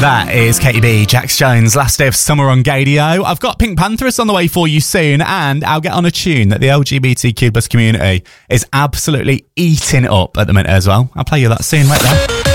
That is Katie B, Jax Jones, last day of summer on Gadio. I've got Pink Pantheress on the way for you soon, and I'll get on a tune that the LGBTQ+ community is absolutely eating up at the minute as well. I'll play you that soon, right there.